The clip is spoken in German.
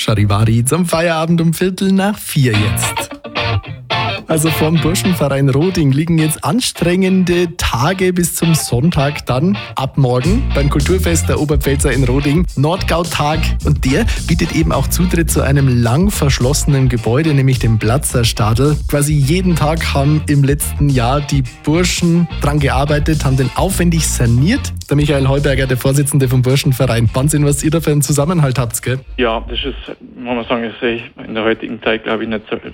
Charivari zum Feierabend um 3:15 jetzt. Also vom Burschenverein Roding liegen jetzt anstrengende Tage bis zum Sonntag dann ab morgen beim Kulturfest der Oberpfälzer in Roding, Nordgau-Tag. Und der bietet eben auch Zutritt zu einem lang verschlossenen Gebäude, nämlich dem Platzerstadl. Quasi jeden Tag haben im letzten Jahr die Burschen dran gearbeitet, haben den aufwendig saniert. Der Michael Heuberger, der Vorsitzende vom Burschenverein. Wahnsinn, was ihr da für einen Zusammenhalt habt, gell? Ja, das ist, muss man sagen, ist in der heutigen Zeit, glaube ich, nicht so